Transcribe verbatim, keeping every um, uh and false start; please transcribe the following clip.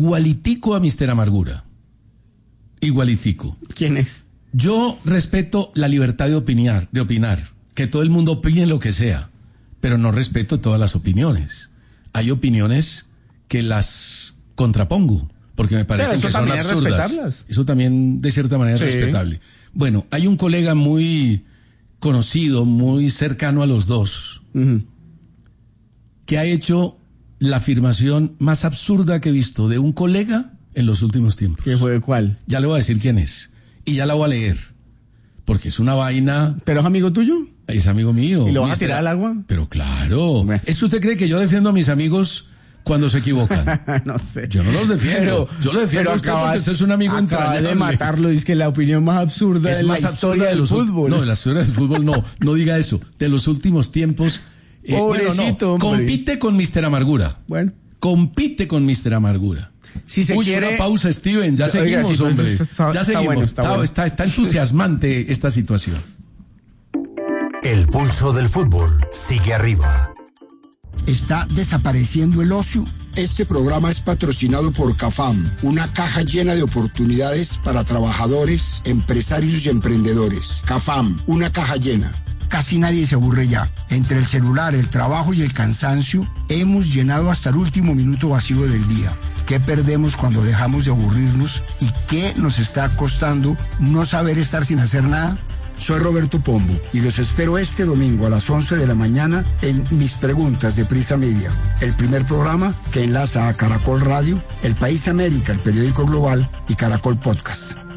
igualitico a mister Amargura. Igualitico. ¿Quién es? Yo respeto la libertad de opinar, de opinar, que todo el mundo opine lo que sea, pero no respeto todas las opiniones. Hay opiniones que las contrapongo, porque me parecen que son absurdas. Eso también, de cierta manera, sí, es respetable. Bueno, hay un colega muy conocido, muy cercano a los dos, uh-huh, que ha hecho la afirmación más absurda que he visto de un colega en los últimos tiempos. ¿Qué fue? ¿Cuál? Ya le voy a decir quién es. Y ya la voy a leer. Porque es una vaina... ¿Pero es amigo tuyo? Es amigo mío. ¿Y lo vas a tirar al agua? Pero claro. Me... ¿Es que usted cree que yo defiendo a mis amigos cuando se equivocan? No sé. Yo no los defiendo. Pero, yo lo defiendo pero a usted acabas, porque usted es un amigo entrañable. Acaba de matarlo. Dice que la opinión más absurda es de más la historia del los, fútbol. No, de la historia del fútbol no. No diga eso. De los últimos tiempos... Eh, Pobrecito, bueno, no. Compite con mister Amargura. Bueno. Compite con mister Amargura. Si se Uy, quiere... una pausa, Steven, ya seguimos, Oiga, sí, hombre. Está, está, ya seguimos. Está, bueno, está, está, bueno. está, está entusiasmante esta situación. El pulso del fútbol sigue arriba. ¿Está desapareciendo el ocio? Este programa es patrocinado por CAFAM, una caja llena de oportunidades para trabajadores, empresarios y emprendedores. CAFAM, una caja llena. Casi nadie se aburre ya. Entre el celular, el trabajo y el cansancio, hemos llenado hasta el último minuto vacío del día. ¿Qué perdemos cuando dejamos de aburrirnos? ¿Y qué nos está costando no saber estar sin hacer nada? Soy Roberto Pombo y los espero este domingo a las once de la mañana en Mis Preguntas de Prisa Media, el primer programa que enlaza a Caracol Radio, El País América, el periódico global, y Caracol Podcast.